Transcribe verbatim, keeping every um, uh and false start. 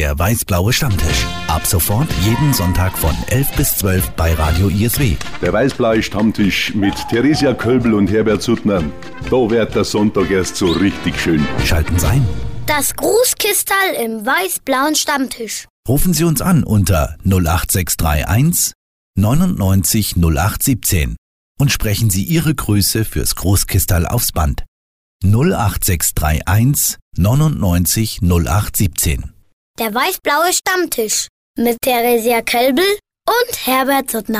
Der weiß-blaue Stammtisch. Ab sofort jeden Sonntag von elf bis zwölf bei Radio I S W. Der weiß-blaue Stammtisch mit Theresia Kölbel und Herbert Suttner. Da wird der Sonntag erst so richtig schön. Schalten Sie ein. Das Grußkistal im weiß-blauen Stammtisch. Rufen Sie uns an unter null acht sechs drei eins neunundneunzig null acht siebzehn und sprechen Sie Ihre Grüße fürs Großkistal aufs Band. null acht sechs drei eins neunundneunzig null acht siebzehn. Der weiß-blaue Stammtisch mit Theresia Kölbel und Herbert Suttner.